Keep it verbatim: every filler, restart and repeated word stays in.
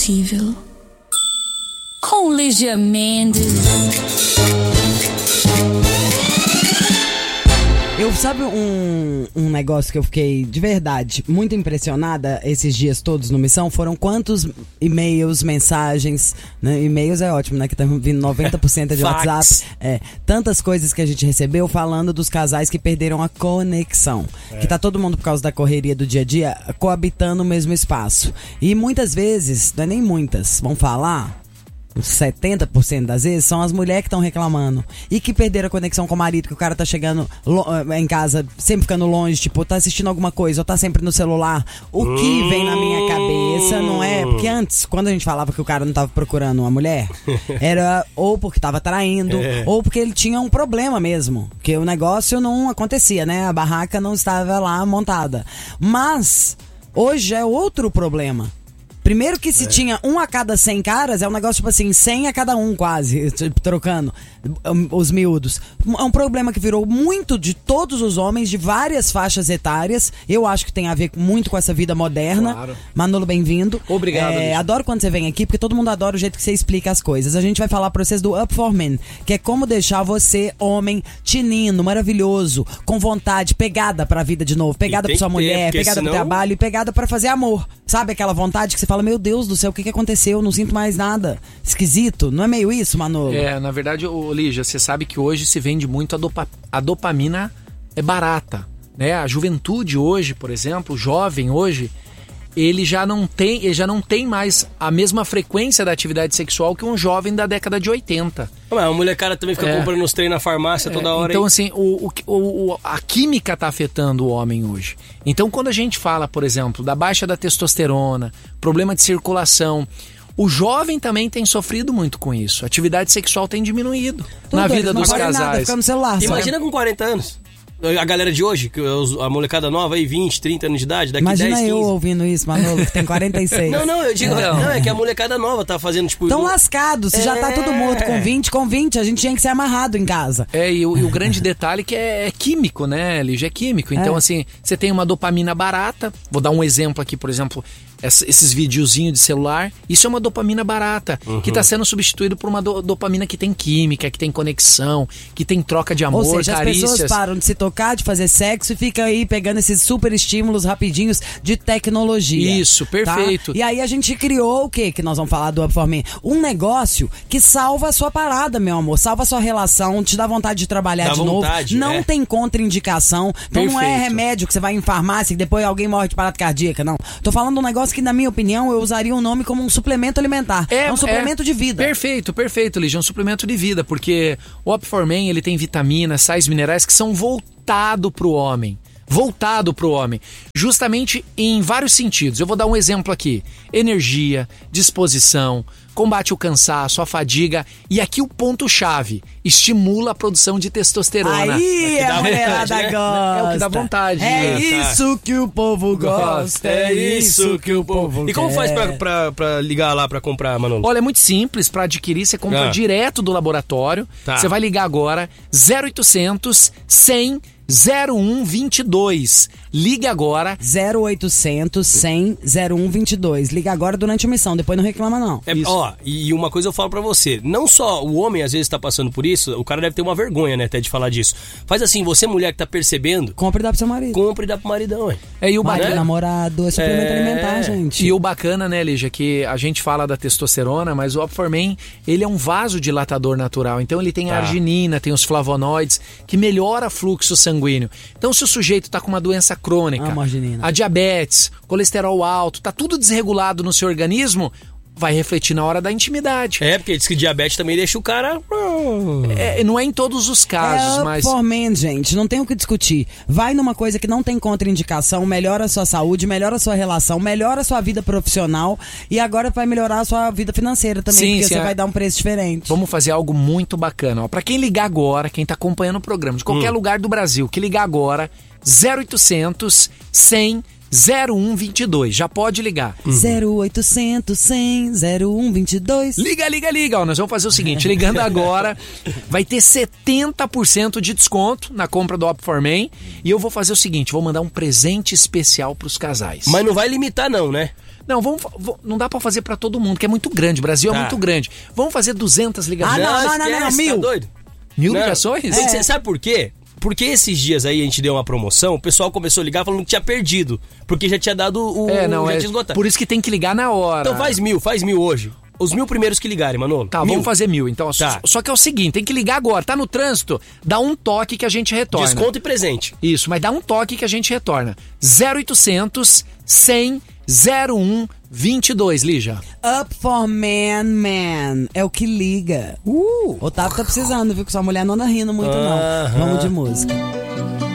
Possível. Com Lígia Mendes. Eu, sabe um, um negócio que eu fiquei, de verdade, muito impressionada esses dias todos no Missão? Foram quantos e-mails, mensagens, né? E-mails é ótimo, né? Que tá vindo noventa por cento de WhatsApp. É, tantas coisas que a gente recebeu falando dos casais que perderam a conexão. É. Que tá todo mundo, por causa da correria do dia a dia, coabitando o mesmo espaço. E muitas vezes, não é nem muitas, vamos falar... setenta por cento das vezes são as mulheres que estão reclamando e que perderam a conexão com o marido, que o cara tá chegando lo- em casa, sempre ficando longe, tipo, tá assistindo alguma coisa ou tá sempre no celular. O que vem na minha cabeça não é... Porque antes, quando a gente falava que o cara não tava procurando uma mulher, era ou porque tava traindo, é. ou porque ele tinha um problema mesmo, que o negócio não acontecia, né? A barraca não estava lá montada. Mas hoje é outro problema. Primeiro que se é. tinha um a cada cem caras, é um negócio tipo assim, cem a cada um quase, trocando os miúdos. É um problema que virou muito de todos os homens, de várias faixas etárias. Eu acho que tem a ver muito com essa vida moderna. Claro. Manolo, bem-vindo. Obrigado. É, adoro quando você vem aqui, porque todo mundo adora o jeito que você explica as coisas. A gente vai falar pra vocês do Up for Men, que é como deixar você, homem, tinino, maravilhoso, com vontade, pegada pra vida de novo, pegada pra sua ter, mulher, pegada senão... pro trabalho e pegada pra fazer amor. Sabe aquela vontade que você fala, meu Deus do céu, o que, que aconteceu? Não sinto mais nada. Esquisito. Não é meio isso, Manolo? É, na verdade, ô, Lígia, você sabe que hoje se vende muito a, dopa, a dopamina é barata, né? A juventude hoje, por exemplo, o jovem hoje, ele já não tem, ele já não tem mais a mesma frequência da atividade sexual que um jovem da década de oitenta. Mas a mulherada também fica é. comprando os treinos na farmácia toda é. hora. Então, hein? assim, o, o, o, a química está afetando o homem hoje. Então, quando a gente fala, por exemplo, da baixa da testosterona, problema de circulação, o jovem também tem sofrido muito com isso. A atividade sexual tem diminuído Tudo na vida dos casais. Nada, fica no celular, imagina com quarenta anos. A galera de hoje, a molecada nova aí, vinte, trinta anos de idade, daqui Imagina dez, quinze... Imagina eu ouvindo isso, Manolo, que tem quarenta e seis. Não, não, eu digo, é. não, é que a molecada nova tá fazendo, tipo... Tão lascados, se é. já tá tudo morto com vinte, com vinte, a gente tinha que ser amarrado em casa. É, e o, e o grande detalhe que é, é químico, né, Lígia? É químico. Então, é. assim, você tem uma dopamina barata, vou dar um exemplo aqui, por exemplo... esses videozinhos de celular, isso é uma dopamina barata, uhum. que está sendo substituído por uma do, dopamina que tem química, que tem conexão, que tem troca de amor, Ou seja, carícias. As pessoas param de se tocar, de fazer sexo e ficam aí pegando esses super estímulos rapidinhos de tecnologia. Isso, perfeito. Tá? E aí a gente criou o quê? Que nós vamos falar do Up for Men? Um negócio que salva a sua parada, meu amor, salva a sua relação, te dá vontade de trabalhar dá de vontade, novo. Não é. tem contraindicação. Então perfeito. Não é remédio que você vai em farmácia e depois alguém morre de parada cardíaca, não. Tô falando um negócio que, na minha opinião, eu usaria o nome como um suplemento alimentar. É, é um suplemento é, de vida. Perfeito, perfeito, Lígia. Um suplemento de vida, porque o Up for Men, ele tem vitaminas, sais minerais que são voltados pro homem. Voltado pro homem. Justamente em vários sentidos. Eu vou dar um exemplo aqui. Energia, disposição, combate o cansaço, a fadiga. E aqui o ponto-chave. Estimula a produção de testosterona. Aí é a mulherada né? gosta. É o que dá vontade. É né? isso que o povo gosta. É isso que o povo quer. E como faz pra, pra, pra ligar lá pra comprar, Manolo? Olha, é muito simples. Pra adquirir, você compra ah. direto do laboratório. Tá. Você vai ligar agora. zero oitocentos, cem, zero um vinte e dois. Ligue agora. zero oitocentos, cem, zero um vinte e dois. Liga agora durante a missão, depois não reclama não. É, ó, e uma coisa eu falo pra você, não só o homem às vezes tá passando por isso, o cara deve ter uma vergonha, né, até de falar disso. Faz assim, você mulher que tá percebendo... Compre e dá pro seu marido. Compre e dá pro maridão, ué. É, e o marido, bacana, namorado, é suplemento é... alimentar, gente. E o bacana, né, Lígia, que a gente fala da testosterona, mas o Up for Men, ele é um vasodilatador natural. Então ele tem tá. a arginina, tem os flavonoides, que melhora o fluxo sanguíneo. Então se o sujeito tá com uma doença crônica, a, a diabetes, colesterol alto, tá tudo desregulado no seu organismo, vai refletir na hora da intimidade. É, porque diz que diabetes também deixa o cara... É, não é em todos os casos, é mas... Up for Men, gente, não tem o que discutir. Vai numa coisa que não tem contraindicação, melhora a sua saúde, melhora a sua relação, melhora a sua vida profissional e agora vai melhorar a sua vida financeira também, sim, porque sim, você é... vai dar um preço diferente. Vamos fazer algo muito bacana. Ó, pra quem ligar agora, quem tá acompanhando o programa, de qualquer hum. lugar do Brasil, que ligar agora, zero oitocentos, cem, zero um vinte e dois. Já pode ligar. Uhum. zero oitocentos, cem, zero um vinte e dois. Liga, liga, liga. Ó, nós vamos fazer o seguinte, ligando agora, vai ter setenta por cento de desconto na compra do Up for Men. E eu vou fazer o seguinte, vou mandar um presente especial pros casais. Mas não vai limitar não, né? Não, vamos, v- não dá pra fazer pra todo mundo, que é muito grande. O Brasil Tá. é muito grande. Vamos fazer duzentas ligações. Ah, não, não, não, não, esquece, mil. Tá doido? Mil Não. ligações? Tem que ser- Sabe por quê? Porque esses dias aí a gente deu uma promoção, o pessoal começou a ligar falando que tinha perdido. Porque já tinha dado o. É, não, já é. tinha esgotado. Por isso que tem que ligar na hora. Então faz mil, faz mil hoje. Os mil primeiros que ligarem, Manolo. Tá, mil. vamos fazer mil. Então, Tá. só, só que é o seguinte, tem que ligar agora. Tá no trânsito, dá um toque que a gente retorna. Desconto e presente. Isso, mas dá um toque que a gente retorna. zero oitocentos, cem, zero um, vinte e dois, Lígia. Up for Man, man. É o que liga. Uh! Otávio tá precisando, viu? Que sua mulher não anda rindo muito, não. Aham. Vamos de música.